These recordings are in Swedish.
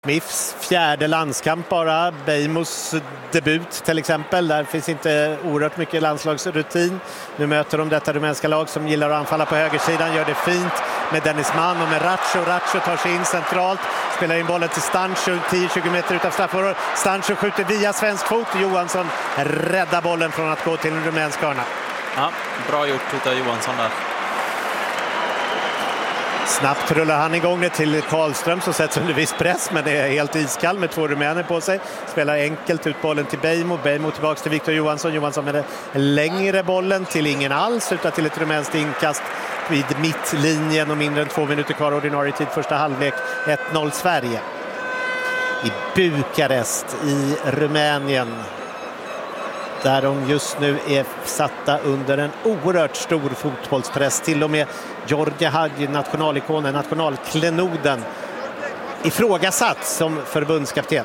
Smiths fjärde landskamp bara. Beijmos debut till exempel. Där finns inte oerhört mycket landslagsrutin. Nu möter de detta rumänska lag som gillar att anfalla på högersidan. Gör det fint med Dennis Mann och med Ratcho. Ratcho tar sig in centralt. Spelar in bollen till Stancho 10-20 meter utanför straffområdet. Stancho skjuter via svensk fot. Johansson räddar bollen från att gå till en rumänsk hörna. Ja, bra gjort utav Johansson där. Snabbt rullar han igång det till Karlström som sätts under viss press, men det är helt iskall med 2 rumäner på sig. Spelar enkelt ut bollen till Beijmo. Beijmo tillbaka till Victor Johansson. Johansson med den längre bollen till ingen alls utan till ett rumänskt inkast vid mittlinjen och mindre än 2 minuter kvar ordinarie tid första halvlek. 1-0 Sverige. I Bukarest i Rumänien. Där de just nu är satta under en oerhört stor fotbollspress. Till och med George Hagi, nationalikonen, nationalklenoden, ifrågasatt som förbundskapten.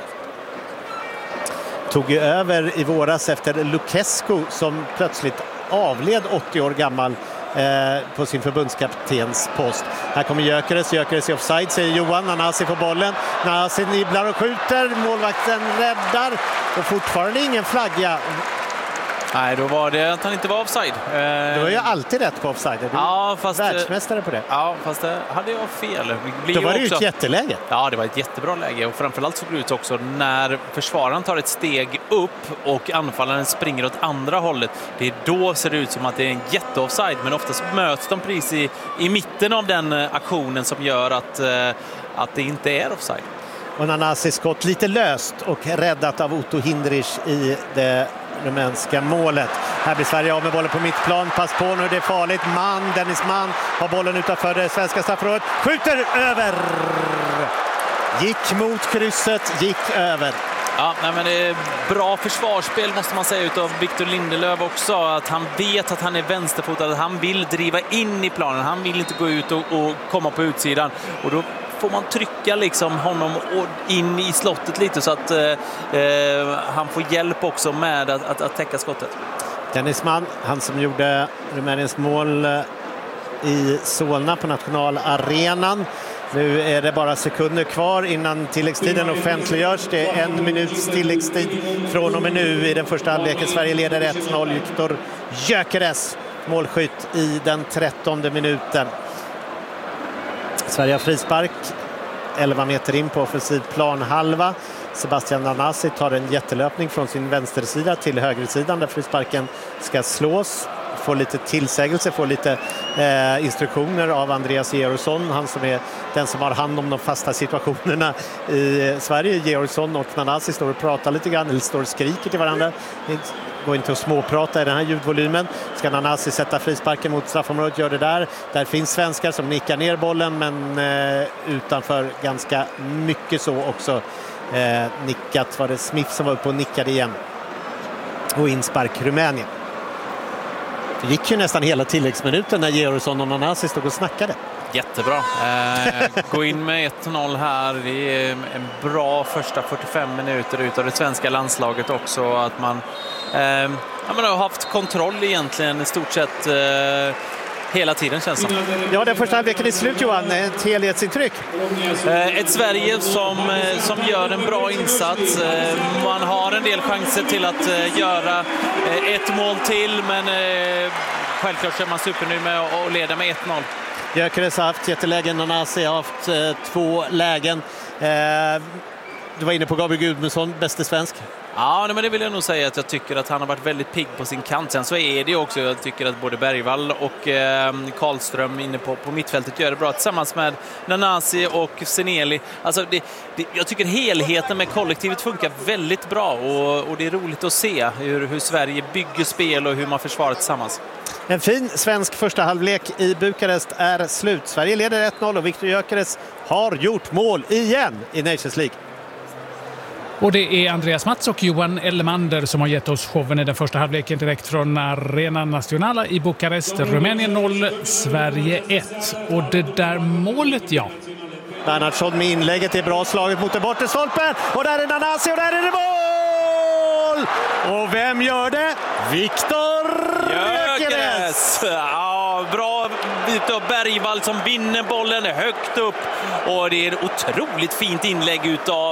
Tog ju över i våras efter Lucescu som plötsligt avled 80 år gammal på sin förbundskaptens post. Här kommer Gyökeres i offside, säger Johan. Nanasi får bollen. Nanasi nibblar och skjuter. Målvakten räddar och fortfarande ingen flagga. Nej, då var det att han inte var offside. Du var ju alltid rätt på offside. Du ja, fast världsmästare på det. Ja, fast det hade jag fel. Då var det ju ett jätteläge. Ja, det var ett jättebra läge. Och framförallt såg det ut också när försvararen tar ett steg upp och anfallaren springer åt andra hållet. Det är då ser det ut som att det är en jätteoffside. Men oftast möts de precis i mitten av den aktionen som gör att det inte är offside. Och Nanasi skott lite löst och räddat av Otto Hindrich i det rumänska målet. Här blir Sverige av med bollen på mittplan. Pass på nu, det är farligt. Dennis Mann har bollen utanför det svenska straffområdet. Skjuter över! Gick mot krysset, gick över. Ja, nej, men det är bra försvarsspel måste man säga utav Victor Lindelöf också. Att han vet att han är vänsterfotad, att han vill driva in i planen. Han vill inte gå ut och komma på utsidan. Och då får man trycka liksom honom in i slottet lite så att han får hjälp också med att täcka skottet. Dennis Mann, han som gjorde Rumäniens mål i Solna på nationalarenan. Nu är det bara sekunder kvar innan tilläggstiden offentliggörs. Det är 1 minuts tilläggstid från och med nu i den första halvleken. Sverige leder 1-0. Viktor Gyökeres målskytt i den 13:e minuten. Sverige har frispark 11 meter in på offensiv planhalva. Sebastian Nanasi tar en jättelöpning från sin vänstersida till högersidan där frisparken ska slås. Får lite tillsägelse, får lite instruktioner av Andreas Georgsson. Han som är den som har hand om de fasta situationerna i Sverige. Georgsson och Nanasi står och pratar lite grann, eller står och skriker till varandra. Det går inte att småprata i den här ljudvolymen. Ska Nanasi sätta frisparken mot straffområdet, gör det där. Där finns svenskar som nickar ner bollen, men utanför ganska mycket så också. Nickat var det Smith som var uppe och nickade igen. Och inspark Rumänien. Det gick ju nästan hela tilläggsminuten när Georgsson och Nanasi stod och snackade. Jättebra. Gå in med 1-0 här. Det är en bra första 45 minuter utav det svenska landslaget också. Att man har haft kontroll egentligen i stort sett hela tiden, känns det. Ja, den första halvleken är slut, Johan. Ett helhetsintryck. Ett Sverige som gör en bra insats. Man har en del chanser till att göra ett mål till, men självklart är man supernöjd med att leda med 1-0. Gyökeres har haft jättelägen, Nanasi har haft 2 lägen. Du var inne på Gabriel Gudmundsson, bäste svensk. Ja, men det vill jag nog säga att jag tycker att han har varit väldigt pigg på sin kant. Sen så är det också, jag tycker att både Bergvall och Karlström inne på mittfältet gör det bra tillsammans med Nanasi och Seneli. Alltså jag tycker helheten med kollektivet funkar väldigt bra och det är roligt att se hur Sverige bygger spel och hur man försvarar tillsammans. En fin svensk första halvlek i Bukarest är slut. Sverige leder 1-0 och Victor Gyökeres har gjort mål igen i Nations League. Och det är Andreas Mats och Johan Elmander som har gett oss showen i den första halvleken direkt från Arena Nationala i Bukarest. Rumänien 0, Sverige 1. Och det där målet, ja. Bernhardsson med inlägget är bra slaget mot den bortre stolpen. Och där är Nanasi och där är det mål! Och vem gör det? Victor Gyökeres! Ja, bra bit av Bergvall som vinner bollen högt upp. Och det är ett otroligt fint inlägg utav